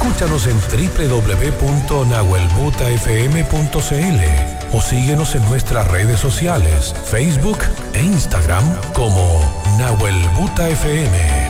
Escúchanos en www.nahuelbutafm.cl o síguenos en nuestras redes sociales, Facebook e Instagram como Nahuel Buta FM.